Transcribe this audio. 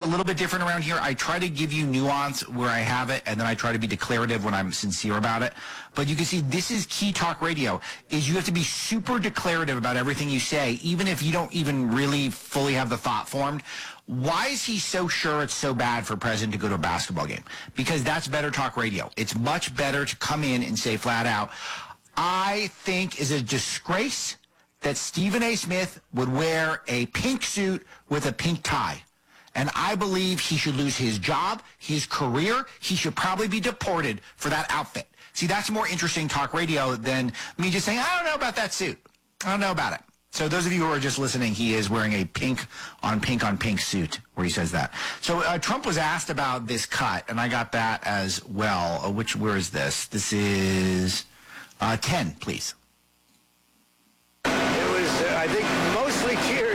little bit different around here. I try to give you nuance where I have it, and then I try to be declarative when I'm sincere about it. But you can see this is key talk radio, is you have to be super declarative about everything you say, even if you don't even really fully have the thought formed. Why is he so sure it's so bad for a president to go to a basketball game? Because that's better talk radio. It's much better to come in and say flat out, I think is a disgrace that Stephen A. Smith would wear a pink suit with a pink tie. And I believe he should lose his job, his career. He should probably be deported for that outfit. See, that's more interesting talk radio than me just saying, I don't know about that suit. I don't know about it. So those of you who are just listening, he is wearing a pink on pink suit where he says that. So Trump was asked about this cut, and I got that as well. Where is this? This is 10, please. It was, I think, mostly cheers.